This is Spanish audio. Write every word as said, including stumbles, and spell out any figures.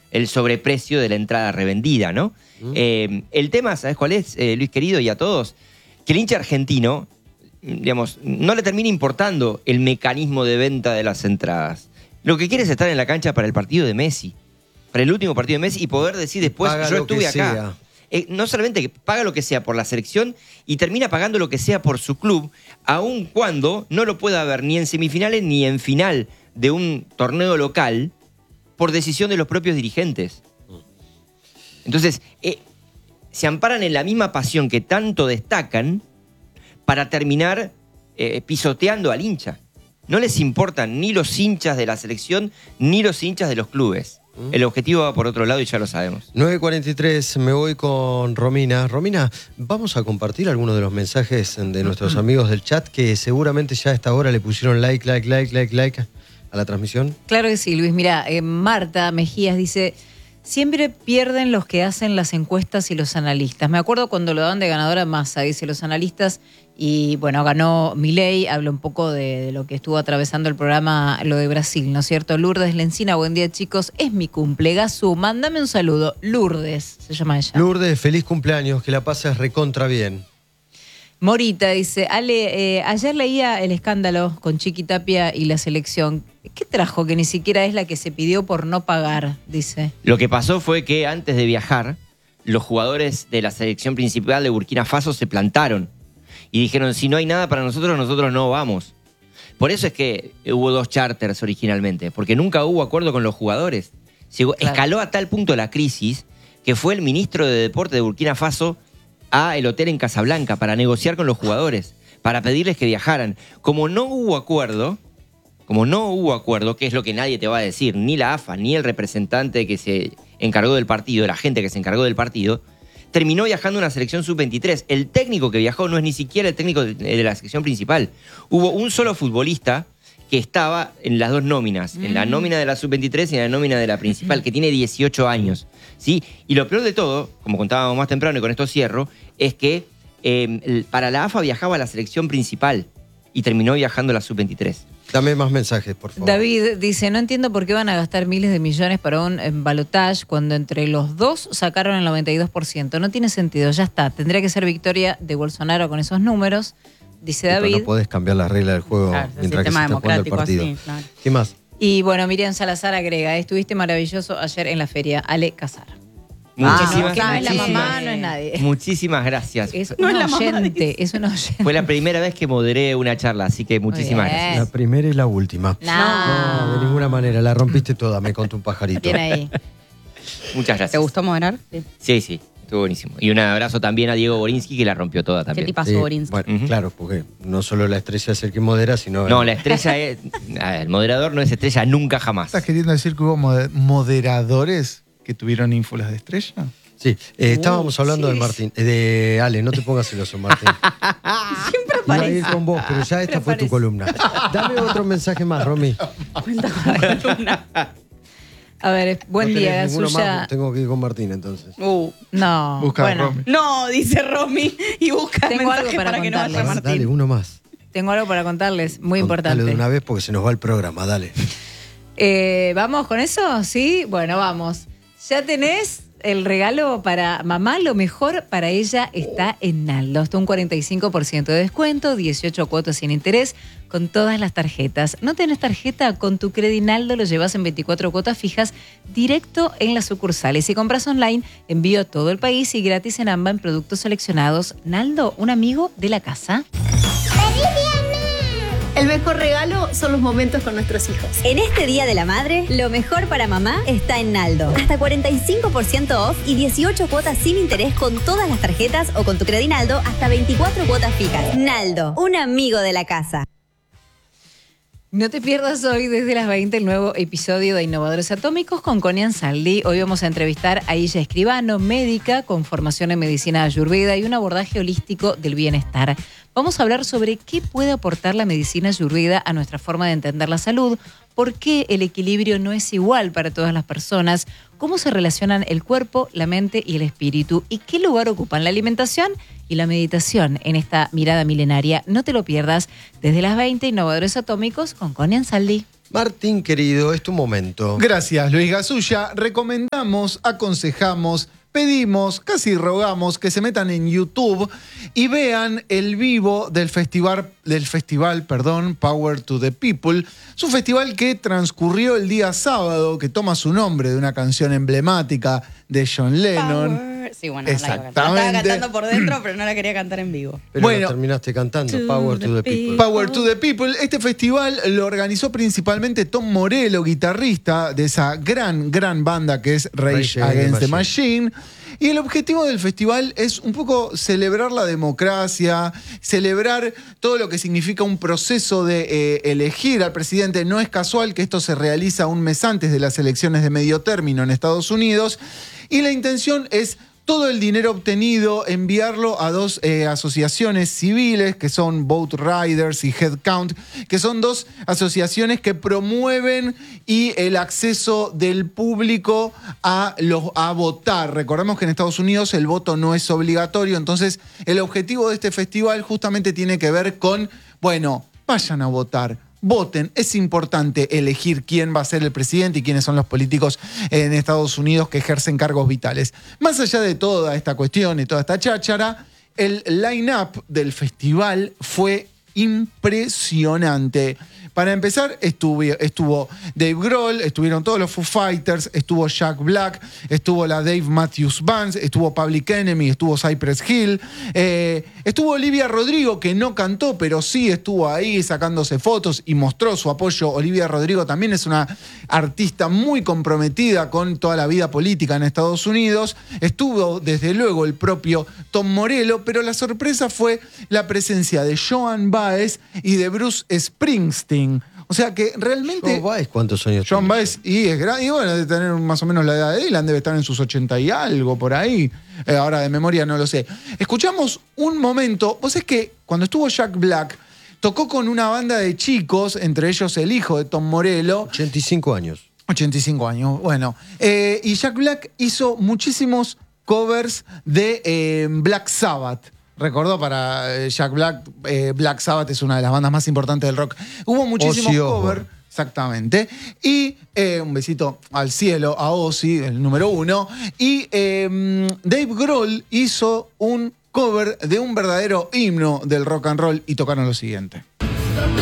el sobreprecio de la entrada revendida, ¿no? Mm. Eh, el tema, ¿sabes cuál es, eh, Luis querido, y a todos? Que el hincha argentino, digamos, no le termina importando el mecanismo de venta de las entradas. Lo que quiere es estar en la cancha para el partido de Messi, para el último partido de Messi, y poder decir después, Paga yo lo estuve que acá. sea. Eh, no solamente que paga lo que sea por la selección y termina pagando lo que sea por su club, aun cuando no lo pueda ver ni en semifinales ni en final de un torneo local por decisión de los propios dirigentes. Entonces, eh, se amparan en la misma pasión que tanto destacan para terminar eh, pisoteando al hincha. No les importan ni los hinchas de la selección ni los hinchas de los clubes. El objetivo va por otro lado y ya lo sabemos. nueve cuarenta y tres, me voy con Romina. Romina, vamos a compartir algunos de los mensajes de nuestros amigos del chat que seguramente ya a esta hora le pusieron like, like, like, like, like a la transmisión. Claro que sí, Luis. Mira, eh, Marta Mejías dice... Siempre pierden los que hacen las encuestas y los analistas. Me acuerdo cuando lo daban de ganadora Massa, dice los analistas, y bueno, ganó Milei, habla un poco de, de lo que estuvo atravesando el programa, lo de Brasil, ¿no es cierto? Lourdes Lencina, buen día chicos, es mi cumple. Gazú, mándame un saludo. Lourdes, se llama ella. Lourdes, feliz cumpleaños, que la pases recontra bien. Morita dice, Ale, eh, ayer leía el escándalo con Chiqui Tapia y la selección. ¿Qué trajo que ni siquiera es la que se pidió por no pagar? Dice. Lo que pasó fue que antes de viajar, los jugadores de la selección principal de Burkina Faso se plantaron y dijeron, si no hay nada para nosotros, nosotros no vamos. Por eso es que hubo dos charters originalmente, porque nunca hubo acuerdo con los jugadores. Llegó, claro. Escaló a tal punto la crisis que fue el ministro de Deporte de Burkina Faso a el hotel en Casablanca para negociar con los jugadores, para pedirles que viajaran. Como no hubo acuerdo, como no hubo acuerdo, que es lo que nadie te va a decir, ni la A F A, ni el representante que se encargó del partido, la gente que se encargó del partido, terminó viajando una selección sub veintitrés. El técnico que viajó no es ni siquiera el técnico de la selección principal. Hubo un solo futbolista que estaba en las dos nóminas, mm. en la nómina de la sub veintitrés y en la nómina de la principal, que tiene dieciocho años. ¿Sí? Y lo peor de todo, como contábamos más temprano y con esto cierro, es que eh, para la A F A viajaba la selección principal y terminó viajando la sub veintitrés. Dame más mensajes, por favor. David dice, no entiendo por qué van a gastar miles de millones para un balotaje cuando entre los dos sacaron el noventa y dos por ciento. No tiene sentido, ya está. Tendría que ser victoria de Bolsonaro con esos números, dice sí, David. No podés cambiar las reglas del juego claro, mientras que se está jugando el partido. Así, claro. ¿Qué más? Y bueno, Miriam Salazar agrega, estuviste maravilloso ayer en la feria. Ale Casar. Muchísimas, ah, no, muchísimas, es la mamá, no es nadie. Muchísimas gracias. Es no una es la oyente, mamá, es una oyente. Fue la primera vez que moderé una charla, así que muchísimas gracias. La primera y la última. No. no, de ninguna manera. La rompiste toda, me contó un pajarito. Bien ahí. Muchas gracias. ¿Te gustó moderar? Sí, sí, sí, estuvo buenísimo. Y un abrazo también a Diego Borinsky, que la rompió toda también. ¿Qué te pasó, sí, Borinsky? Bueno, uh-huh. Claro, porque no solo la estrella es el que modera, sino... No, el... la estrella es... El moderador no es estrella nunca jamás. ¿Estás queriendo decir que hubo moderadores que tuvieron ínfulas de estrella? Sí, eh, estábamos uh, hablando sí. de Martín, eh, de Ale, no te pongas celoso, Martín. Siempre aparece. Iba a ir con vos, pero ya Siempre esta fue aparece. tu columna. Dame otro mensaje más, Romy. A ver, buen no día, suya. Tengo que ir con Martín, entonces. Uh, no. Busca bueno. Romy. No, dice Romy, y busca Tengo mensaje algo para, para que no vaya Martín. Dale, uno más. Tengo algo para contarles, muy importante. Dale de una vez porque se nos va el programa, dale. Eh, ¿Vamos con eso? ¿Sí? Bueno, vamos. Ya tenés el regalo para mamá, lo mejor para ella está en Naldo. Hasta un cuarenta y cinco por ciento de descuento, dieciocho cuotas sin interés, con todas las tarjetas. ¿No tenés tarjeta? Con tu Credit Naldo lo llevas en veinticuatro cuotas fijas directo en las sucursales. Si compras online, envío a todo el país y gratis en AMBA en productos seleccionados. Naldo, un amigo de la casa. El mejor regalo son los momentos con nuestros hijos. En este Día de la Madre, lo mejor para mamá está en Naldo. Hasta cuarenta y cinco por ciento off y dieciocho cuotas sin interés con todas las tarjetas o con tu Credit Naldo hasta veinticuatro cuotas fijas. Naldo, un amigo de la casa. No te pierdas hoy desde las veinte el nuevo episodio de Innovadores Atómicos con Connie Ansaldi. Hoy vamos a entrevistar a Illa Escribano, médica con formación en medicina ayurveda y un abordaje holístico del bienestar. Vamos a hablar sobre qué puede aportar la medicina ayurveda a nuestra forma de entender la salud, por qué el equilibrio no es igual para todas las personas, cómo se relacionan el cuerpo, la mente y el espíritu y qué lugar ocupan la alimentación y la meditación en esta mirada milenaria. No te lo pierdas desde las veinte, Innovadores Atómicos con Connie Ansaldi. Martín, querido, es tu momento. Gracias, Luis Gasulla. Recomendamos, aconsejamos, pedimos, casi rogamos que se metan en YouTube y vean el vivo del festival, del festival, perdón, Power to the People. Es un festival que transcurrió el día sábado, que toma su nombre de una canción emblemática de John Lennon. Power. Sí, bueno, Exactamente. la estaba cantando por dentro, pero no la quería cantar en vivo. Pero Bueno. lo terminaste cantando, Power to the People. Power to the People. Este festival lo organizó principalmente Tom Morello, guitarrista de esa gran, gran banda que es Rage, Rage Against the Machine. Machine. Y el objetivo del festival es un poco celebrar la democracia, celebrar todo lo que significa un proceso de eh, elegir al presidente. No es casual que esto se realiza un mes antes de las elecciones de medio término en Estados Unidos. Y la intención es todo el dinero obtenido, enviarlo a dos eh, asociaciones civiles, que son Vote Riders y Headcount, que son dos asociaciones que promueven y el acceso del público a, los, a votar. Recordemos que en Estados Unidos el voto no es obligatorio, entonces el objetivo de este festival justamente tiene que ver con, bueno, vayan a votar. Voten, es importante elegir quién va a ser el presidente y quiénes son los políticos en Estados Unidos que ejercen cargos vitales. Más allá de toda esta cuestión y toda esta cháchara, el line-up del festival fue impresionante. Para empezar, estuvo, estuvo Dave Grohl, estuvieron todos los Foo Fighters, estuvo Jack Black, estuvo la Dave Matthews Band, estuvo Public Enemy, estuvo Cypress Hill, eh, estuvo Olivia Rodrigo, que no cantó, pero sí estuvo ahí sacándose fotos y mostró su apoyo. Olivia Rodrigo también es una artista muy comprometida con toda la vida política en Estados Unidos. Estuvo, desde luego, el propio Tom Morello, pero la sorpresa fue la presencia de Joan Baez y de Bruce Springsteen. O sea que realmente... Joan Baez, ¿cuántos años Joan tiene? Baez, y es grande, y bueno, debe tener más o menos la edad de Dylan, debe estar en sus ochenta y algo, por ahí. Eh, ahora de memoria no lo sé. Escuchamos un momento, vos es que cuando estuvo Jack Black, tocó con una banda de chicos, entre ellos el hijo de Tom Morello. ochenta y cinco años. ochenta y cinco años, bueno. Eh, y Jack Black hizo muchísimos covers de eh, Black Sabbath. Recordó para eh, Jack Black, eh, Black Sabbath es una de las bandas más importantes del rock. Hubo muchísimos Ozzy covers, exactamente. Y eh, un besito al cielo a Ozzy, el número uno. Y eh, Dave Grohl hizo un cover de un verdadero himno del rock and roll y tocaron lo siguiente.